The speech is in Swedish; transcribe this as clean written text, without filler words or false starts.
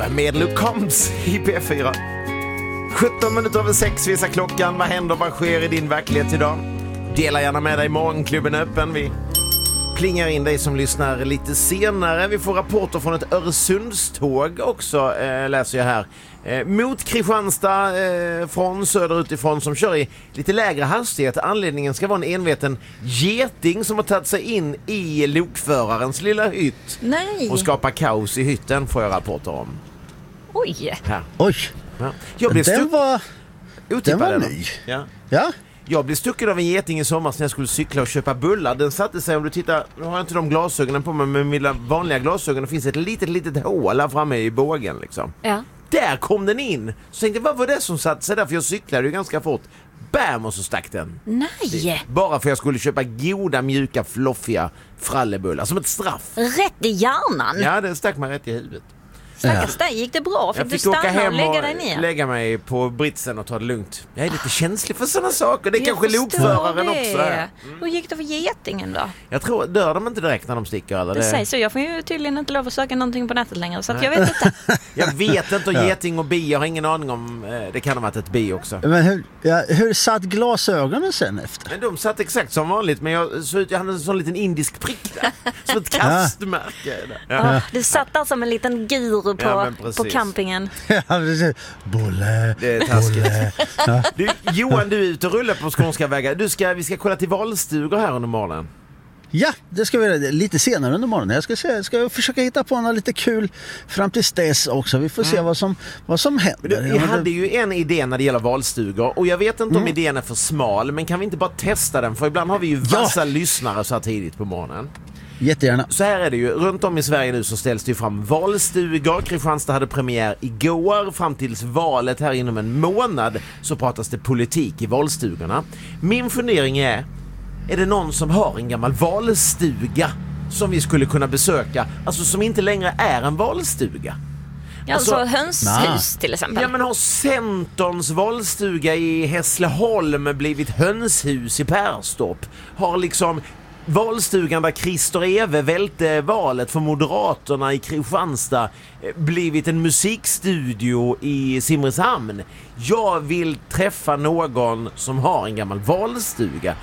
med Luke Combs i P4. 17 minuter över 6 visar klockan. Vad händer, vad sker i din verklighet idag? Dela gärna med dig, morgonklubben är öppen. Vi plingar in dig som lyssnar lite senare. Vi får rapporter från ett Öresundståg också, läser jag här. Mot Kristianstad från söderutifrån som kör i lite lägre hastighet. Anledningen ska vara en enveten geting som har tagit sig in i lokförarens lilla hytt. Nej. Och skapar kaos i hytten, får jag rapporter om. Oj. Här. Oj. Ja. Jag blev den var ny. Ja. Ja. Jag blev stucken av en geting i sommar när jag skulle cykla och köpa bullar. Den satte sig, om du tittar, nu har jag inte de glasögonen på mig, men med mina vanliga glasögon finns ett litet hål här framme i bågen liksom. Ja. Där kom den in. Så tänkte jag, vad var det som satt sig där? För jag cyklade ju ganska fort. Bam, och så stack den. Nej. Bara för jag skulle köpa goda, mjuka, floffiga frallebullar. Som ett straff. Rätt i hjärnan. Ja, den stack mig rätt i huvudet. Stackars dig, gick det bra? Jag Fick du fick åka stanna och hem lägga och dig ner? lägga mig på britsen och ta det lugnt. Jag är lite känslig för sådana saker. Det är Jag kanske förstår lokföraren det. också. Där. Hur gick det för getingen då? Jag tror, dör de inte direkt när de sticker? Eller? Det sägs så. Jag får ju tydligen inte lov att söka någonting på nätet längre. Så att jag vet inte. Jag vet inte, och geting och bi, jag har ingen aning om. Det kan ha varit ett bi också. Men hur satt glasögonen sen efter? Men de satt exakt som vanligt, men jag hade en sån liten indisk prick där. Som ett kastmärke. Ja. Du satt där som en liten guru på campingen. Bolle. Det är taskigt. Du, Johan, du är ute och rullar på skånska vägar. Vi ska kolla till valstugor här under morgonen. Ja, det ska vi göra lite senare under morgonen. Jag ska försöka hitta på något lite kul fram till dess också. Vi får se vad som händer. Vi hade ju en idé när det gäller valstugor. Och jag vet inte om idén är för smal, men kan vi inte bara testa den? För ibland har vi ju vassa lyssnare så här tidigt på morgonen. Jättegärna. Så här är det ju, runt om i Sverige nu så ställs det ju fram valstugor. Kristianstad hade premiär igår. Fram tills valet här inom en månad så pratas det politik i valstugorna. Min fundering är det någon som har en gammal valstuga som vi skulle kunna besöka? Alltså som inte längre är en valstuga. Alltså hönshus till exempel. Ja, men har Centerns valstuga i Hässleholm blivit hönshus i Perstorp? Har liksom valstugan där Christer Eve välte valet för Moderaterna i Kristianstad blivit en musikstudio i Simrishamn? Jag vill träffa någon som har en gammal valstuga